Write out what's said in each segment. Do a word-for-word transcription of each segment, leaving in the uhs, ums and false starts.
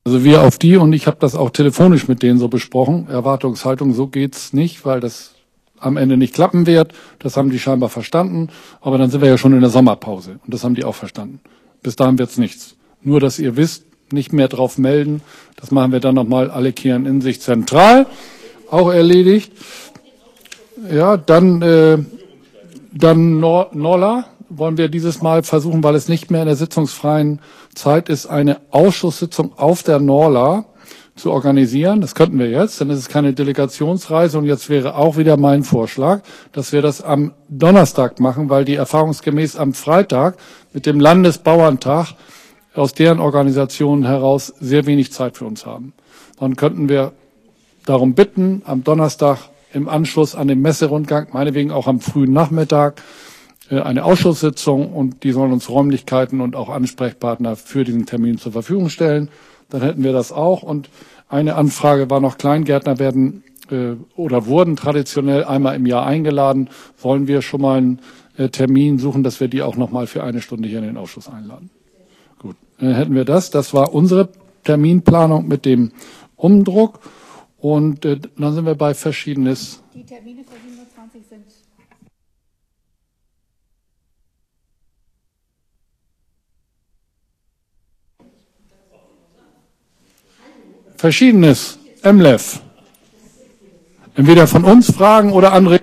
Also wir auf die, und ich habe das auch telefonisch mit denen so besprochen, Erwartungshaltung, so geht's nicht, weil das am Ende nicht klappen wird. Das haben die scheinbar verstanden, aber dann sind wir ja schon in der Sommerpause und das haben die auch verstanden. Bis dahin wird's nichts. Nur, dass ihr wisst, nicht mehr drauf melden, das machen wir dann nochmal, alle kehren in sich zentral, auch erledigt. Ja, dann, äh, dann Nor Norla wollen wir dieses Mal versuchen, weil es nicht mehr in der sitzungsfreien Zeit ist, eine Ausschusssitzung auf der Norla zu organisieren. Das könnten wir jetzt, dann ist es keine Delegationsreise und jetzt wäre auch wieder mein Vorschlag, dass wir das am Donnerstag machen, weil die erfahrungsgemäß am Freitag mit dem Landesbauerntag aus deren Organisationen heraus sehr wenig Zeit für uns haben. Dann könnten wir darum bitten, am Donnerstag im Anschluss an den Messerundgang, meinetwegen auch am frühen Nachmittag, eine Ausschusssitzung, und die sollen uns Räumlichkeiten und auch Ansprechpartner für diesen Termin zur Verfügung stellen. Dann hätten wir das auch. Und eine Anfrage war noch, Kleingärtner werden äh, oder wurden traditionell einmal im Jahr eingeladen. Wollen wir schon mal einen äh, Termin suchen, dass wir die auch noch mal für eine Stunde hier in den Ausschuss einladen? Gut, dann hätten wir das. Das war unsere Terminplanung mit dem Umdruck. Und äh, dann sind wir bei Verschiedenes. Die Termine für siebenundzwanzig sind... Verschiedenes, M L E F. Entweder von uns fragen oder andere.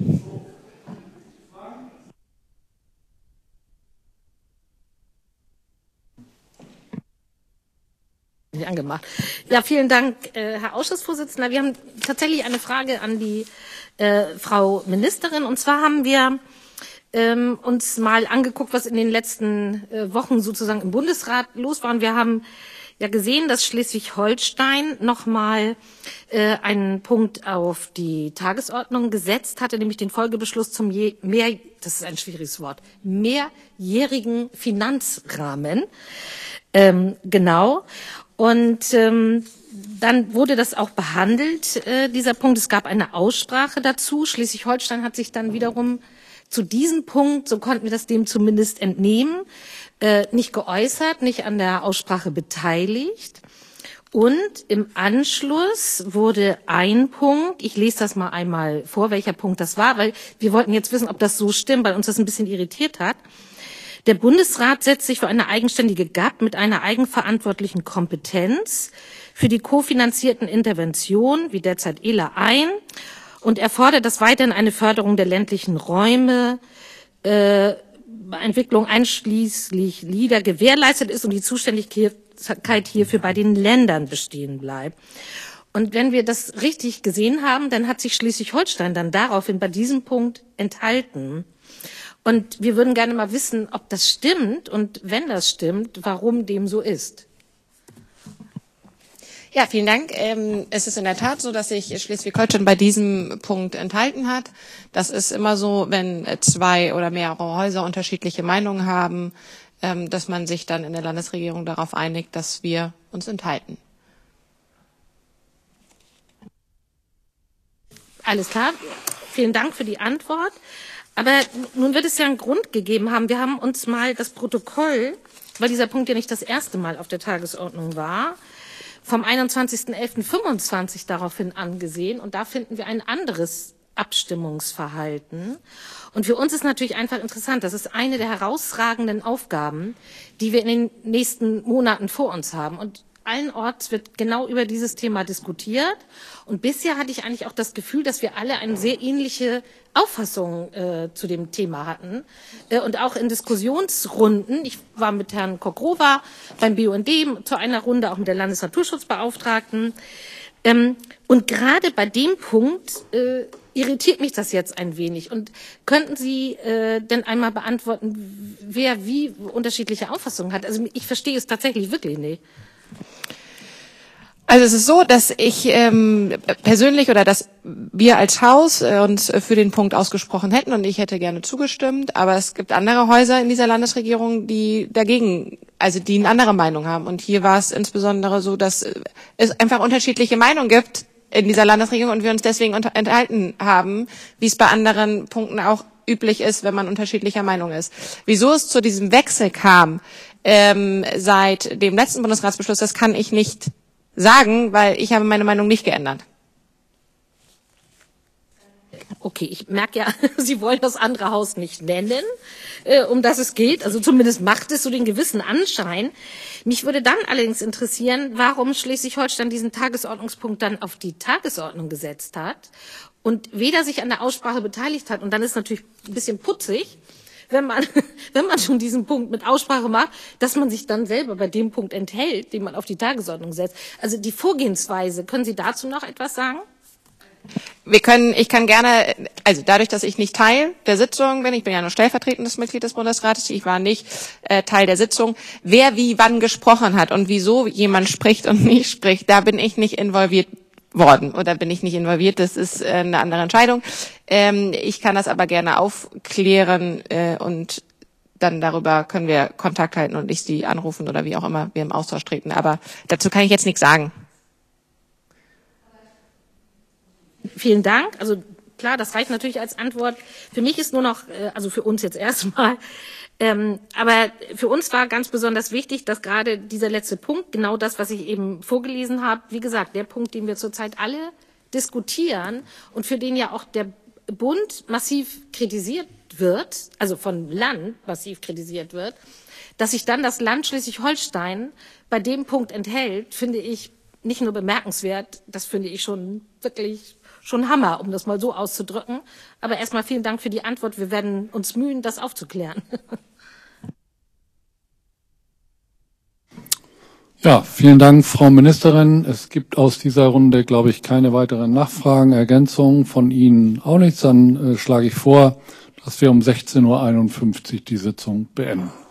Angemacht. Ja, vielen Dank, äh, Herr Ausschussvorsitzender. Wir haben tatsächlich eine Frage an die äh, Frau Ministerin. Und zwar haben wir ähm, uns mal angeguckt, was in den letzten äh, Wochen sozusagen im Bundesrat los war. Und wir haben ja gesehen, dass Schleswig-Holstein nochmal äh, einen Punkt auf die Tagesordnung gesetzt hatte, nämlich den Folgebeschluss zum je mehr, das ist ein schwieriges Wort, mehrjährigen Finanzrahmen. Ähm, genau. Und ähm, dann wurde das auch behandelt, äh, dieser Punkt. Es gab eine Aussprache dazu. Schleswig-Holstein hat sich dann wiederum zu diesem Punkt, so konnten wir das dem zumindest entnehmen, äh, nicht geäußert, nicht an der Aussprache beteiligt. Und im Anschluss wurde ein Punkt, ich lese das mal einmal vor, welcher Punkt das war, weil wir wollten jetzt wissen, ob das so stimmt, weil uns das ein bisschen irritiert hat. Der Bundesrat setzt sich für eine eigenständige G A P mit einer eigenverantwortlichen Kompetenz für die kofinanzierten Interventionen, wie derzeit E L A, ein und er fordert, dass weiterhin eine Förderung der ländlichen Räume, äh, Entwicklung einschließlich L I D A gewährleistet ist und die Zuständigkeit hierfür bei den Ländern bestehen bleibt. Und wenn wir das richtig gesehen haben, dann hat sich Schleswig-Holstein dann daraufhin bei diesem Punkt enthalten. Und wir würden gerne mal wissen, ob das stimmt und wenn das stimmt, warum dem so ist. Ja, vielen Dank. Ähm, es ist in der Tat so, dass sich Schleswig-Holstein bei diesem Punkt enthalten hat. Das ist immer so, wenn zwei oder mehrere Häuser unterschiedliche Meinungen haben, ähm, dass man sich dann in der Landesregierung darauf einigt, dass wir uns enthalten. Alles klar. Vielen Dank für die Antwort. Aber nun wird es ja einen Grund gegeben haben. Wir haben uns mal das Protokoll, weil dieser Punkt ja nicht das erste Mal auf der Tagesordnung war, vom einundzwanzigsten elften fünfundzwanzig daraufhin angesehen. Und da finden wir ein anderes Abstimmungsverhalten. Und für uns ist natürlich einfach interessant, das ist eine der herausragenden Aufgaben, die wir in den nächsten Monaten vor uns haben. Und allenorts wird genau über dieses Thema diskutiert. Und bisher hatte ich eigentlich auch das Gefühl, dass wir alle eine sehr ähnliche Auffassung äh, zu dem Thema hatten. Äh, und auch in Diskussionsrunden, ich war mit Herrn Kokrova beim B U N D zu einer Runde, auch mit der Landesnaturschutzbeauftragten. Ähm, und gerade bei dem Punkt äh, irritiert mich das jetzt ein wenig. Und könnten Sie äh, denn einmal beantworten, wer wie unterschiedliche Auffassungen hat? Also ich verstehe es tatsächlich wirklich nicht. Also es ist so, dass ich ähm, persönlich oder dass wir als Haus äh, uns für den Punkt ausgesprochen hätten und ich hätte gerne zugestimmt, aber es gibt andere Häuser in dieser Landesregierung, die dagegen, also die eine andere Meinung haben. Und hier war es insbesondere so, dass es einfach unterschiedliche Meinungen gibt in dieser Landesregierung und wir uns deswegen enthalten haben, wie es bei anderen Punkten auch üblich ist, wenn man unterschiedlicher Meinung ist. Wieso es zu diesem Wechsel kam ähm, seit dem letzten Bundesratsbeschluss, das kann ich nicht sagen, weil ich habe meine Meinung nicht geändert. Okay, ich merke ja, Sie wollen das andere Haus nicht nennen, äh, um das es geht. Also zumindest macht es so den gewissen Anschein. Mich würde dann allerdings interessieren, warum Schleswig-Holstein diesen Tagesordnungspunkt dann auf die Tagesordnung gesetzt hat und weder sich an der Aussprache beteiligt hat. Und dann ist natürlich ein bisschen putzig, wenn man, wenn man schon diesen Punkt mit Aussprache macht, dass man sich dann selber bei dem Punkt enthält, den man auf die Tagesordnung setzt. Also die Vorgehensweise, können Sie dazu noch etwas sagen? Wir können, ich kann gerne, also dadurch, dass ich nicht Teil der Sitzung bin, ich bin ja nur stellvertretendes Mitglied des Bundesrates, ich war nicht äh, Teil der Sitzung, wer wie wann gesprochen hat und wieso jemand spricht und nicht spricht, da bin ich nicht involviert worden oder bin ich nicht involviert, das ist äh, eine andere Entscheidung. Ähm, ich kann das aber gerne aufklären äh, und dann darüber können wir Kontakt halten und ich Sie anrufen oder wie auch immer wir im Austausch treten, aber dazu kann ich jetzt nichts sagen. Vielen Dank. Also klar, das reicht natürlich als Antwort. Für mich ist nur noch, also für uns jetzt erstmal, ähm, aber für uns war ganz besonders wichtig, dass gerade dieser letzte Punkt, genau das, was ich eben vorgelesen habe, wie gesagt, der Punkt, den wir zurzeit alle diskutieren und für den ja auch der Bund massiv kritisiert wird, also von Land massiv kritisiert wird, dass sich dann das Land Schleswig-Holstein bei dem Punkt enthält, finde ich nicht nur bemerkenswert, das finde ich schon wirklich schon Hammer, um das mal so auszudrücken. Aber erstmal vielen Dank für die Antwort. Wir werden uns mühen, das aufzuklären. Ja, vielen Dank, Frau Ministerin. Es gibt aus dieser Runde, glaube ich, keine weiteren Nachfragen, Ergänzungen von Ihnen auch nichts. Dann äh, schlage ich vor, dass wir um sechzehn Uhr einundfünfzig die Sitzung beenden.